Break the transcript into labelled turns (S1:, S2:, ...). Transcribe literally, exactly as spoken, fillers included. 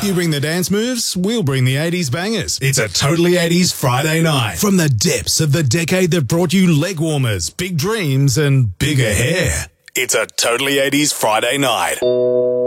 S1: You bring the dance moves, we'll bring the eighties bangers. It's a Totally eighties Friday night. From the depths of the decade that brought you leg warmers, big dreams, and bigger hair. It's a Totally eighties Friday night.